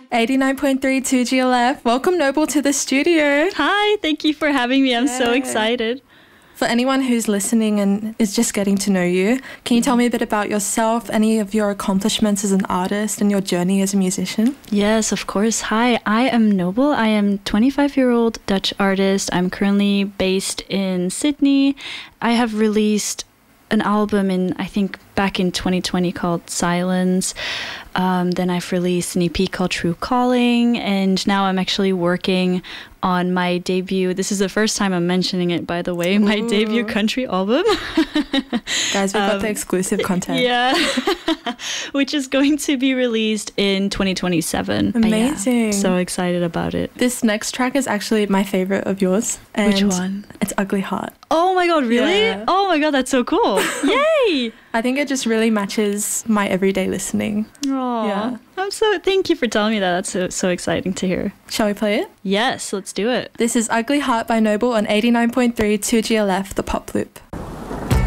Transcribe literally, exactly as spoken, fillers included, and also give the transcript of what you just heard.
eighty-nine point three two G L F. Welcome, Noble, to the studio. Hi, thank you for having me. I'm yeah. so excited. For anyone who's listening and is just getting to know you, can you tell me a bit about yourself, any of your accomplishments as an artist and your journey as a musician? Yes, of course. Hi, I am Noble. I am a twenty-five-year-old Dutch artist. I'm currently based in Sydney. I have released an album in, I think, back in twenty twenty called Silence. Um, then I've released an E P called True Calling, and now I'm actually working on my debut. This is the first time I'm mentioning it, by the way, my Ooh. debut country album. Guys, we've um, got the exclusive content. Yeah, which is going to be released in twenty twenty-seven. Amazing. Yeah, so excited about it. This next track is actually my favorite of yours. And Which one? It's Ugly Heart. Oh my god, really? Yeah. Oh my god, that's so cool. Yay! I think it just really matches my everyday listening. Aww. Yeah. I'm so, thank you for telling me that. That's so, so exciting to hear. Shall we play it? Yes, let's do it. This is Ugly Heart by Noble on eighty-nine point three two G L F, the Pop Loop.